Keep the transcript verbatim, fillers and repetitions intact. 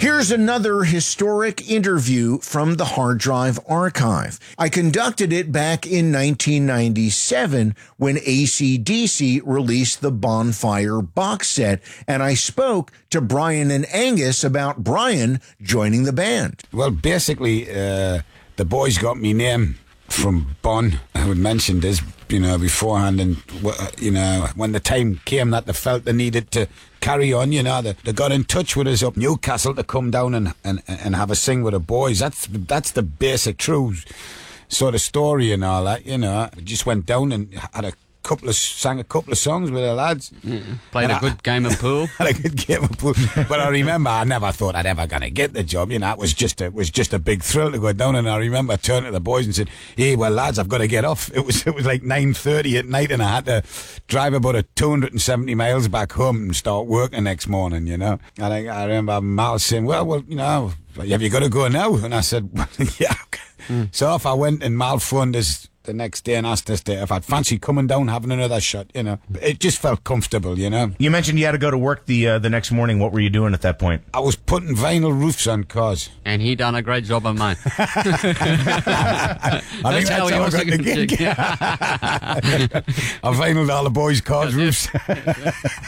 Here's another historic interview from the Hard Drive Archive. I conducted it back in nineteen ninety-seven when A C D C released the Bonfire box set, and I spoke to Brian and Angus about Brian joining the band. Well, basically, uh, the boys got me name from Bon. I had mentioned this, you know, beforehand, and, you know, when the time came that they felt they needed to carry on, you know, they, they got in touch with us up Newcastle to come down and, and, and have a sing with the boys. That's that's the basic true sort of story and all that, you know. We just went down and had a couple of sang a couple of songs with the lads. Yeah. Played and a I, good game of pool. Had a good game of pool. But I remember I never thought I'd ever gonna get the job. You know, it was just a, it was just a big thrill to go down. And I remember turning to the boys and said, "Hey, well, lads, I've got to get off." It was it was like nine thirty at night, and I had to drive about a two hundred and seventy miles back home and start work the next morning. You know, and I, I remember Mal saying, "Well, well, you know, have you got to go now?" And I said, well, "Yeah." Mm. So off I went, and Mal phoned us the next day and asked us to, if I'd fancy coming down having another shot, you know. It just felt comfortable, you know. You mentioned you had to go to work the uh, the next morning. What were you doing at that point? I was putting vinyl roofs on cars. And he done a great job on mine. I think that's how, how I got the gig. I vinyled all the boys' cars' roofs.